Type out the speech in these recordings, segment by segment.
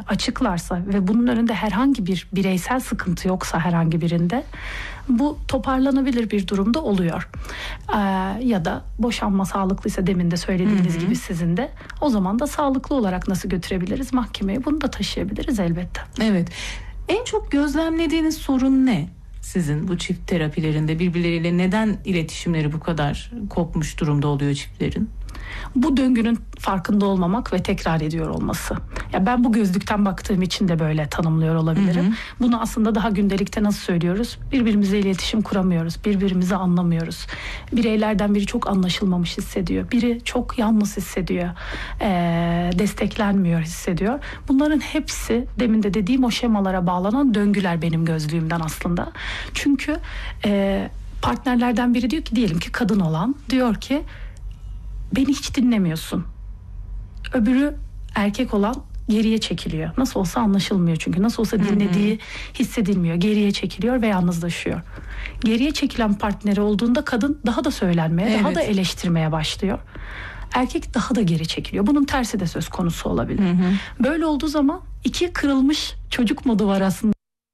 açıklarsa ve bunun önünde herhangi bir bireysel sıkıntı yoksa herhangi birinde, bu toparlanabilir bir durumda oluyor. Ya da boşanma sağlıklıysa, demin de söylediğiniz gibi sizin de, o zaman da sağlıklı olarak nasıl götürebiliriz mahkemeye, bunu da taşıyabiliriz elbette. Evet. En çok gözlemlediğiniz sorun ne? Sizin bu çift terapilerinde birbirleriyle neden iletişimleri bu kadar kopmuş durumda oluyor çiftlerin? Bu döngünün farkında olmamak ve tekrar ediyor olması. Ya ben bu gözlükten baktığım için de böyle tanımlıyor olabilirim. Bunu aslında daha gündelikte nasıl söylüyoruz? Birbirimizle iletişim kuramıyoruz. Birbirimizi anlamıyoruz. Bireylerden biri çok anlaşılmamış hissediyor. Biri çok yalnız hissediyor. Desteklenmiyor hissediyor. Bunların hepsi demin de dediğim o şemalara bağlanan döngüler benim gözlüğümden aslında. Çünkü partnerlerden biri diyor ki, diyelim ki kadın olan diyor ki, beni hiç dinlemiyorsun. Öbürü erkek olan geriye çekiliyor. Nasıl olsa anlaşılmıyor çünkü. Nasıl olsa dinlediği hissedilmiyor. Geriye çekiliyor ve yalnızlaşıyor. Geriye çekilen partneri olduğunda kadın daha da söylenmeye, daha da eleştirmeye başlıyor. Erkek daha da geri çekiliyor. Bunun tersi de söz konusu olabilir. Böyle olduğu zaman iki kırılmış çocuk modu var aslında.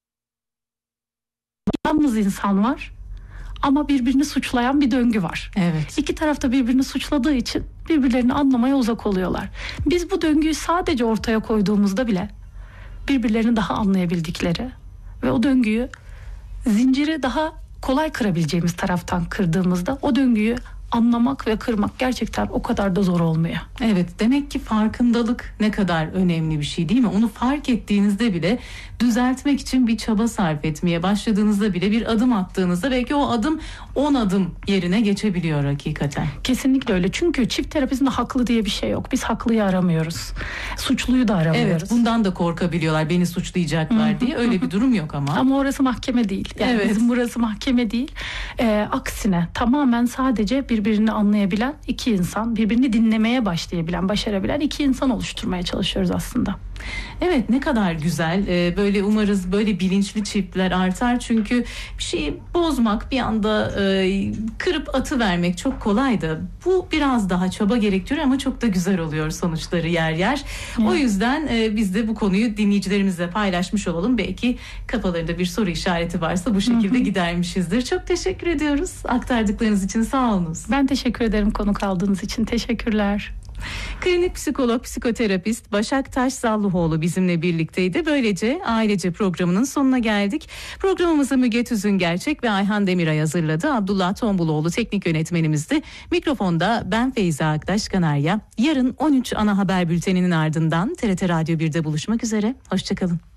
Yalnız insan var. Ama birbirini suçlayan bir döngü var. Evet. İki taraf da birbirini suçladığı için birbirlerini anlamaya uzak oluyorlar. Biz bu döngüyü sadece ortaya koyduğumuzda bile birbirlerini daha anlayabildikleri ve o döngüyü, zinciri daha kolay kırabileceğimiz taraftan kırdığımızda o döngüyü anlamak ve kırmak gerçekten o kadar da zor olmuyor. Evet, demek ki farkındalık ne kadar önemli bir şey, değil mi? Onu fark ettiğinizde bile düzeltmek için bir çaba sarf etmeye başladığınızda bile, bir adım attığınızda belki o adım 10 adım yerine geçebiliyor hakikaten. Kesinlikle öyle. Çünkü çift terapisinde haklı diye bir şey yok. Biz haklıyı aramıyoruz. Suçluyu da aramıyoruz. Evet, bundan da korkabiliyorlar, beni suçlayacaklar diye. Öyle bir durum yok ama. Ama orası mahkeme değil. Yani bizim burası mahkeme değil. Aksine tamamen sadece birbirini anlayabilen iki insan, birbirini dinlemeye başlayabilen, başarabilen iki insan oluşturmaya çalışıyoruz aslında. Evet, ne kadar güzel. Böyle umarız böyle bilinçli çiftler artar. Çünkü bir şeyi bozmak, bir anda kırıp atıvermek çok kolay da bu biraz daha çaba gerektiriyor ama çok da güzel oluyor sonuçları yer yer. O yüzden biz de bu konuyu dinleyicilerimizle paylaşmış olalım. Belki kafalarında bir soru işareti varsa bu şekilde gidermişizdir. Çok teşekkür ediyoruz aktardıklarınız için, sağ olunuz. Ben teşekkür ederim konuk aldığınız için. Teşekkürler. Klinik psikolog, psikoterapist Başak Taşzallıoğlu bizimle birlikteydi. Böylece Ailece programının sonuna geldik. Programımızı Müge Tüzüngerçek ve Ayhan Demiray hazırladı. Abdullah Tombuloğlu teknik yönetmenimizdi. Mikrofonda ben Feyza Aktaş Kanarya. Yarın 13 ana haber bülteninin ardından TRT Radyo 1'de buluşmak üzere. Hoşçakalın.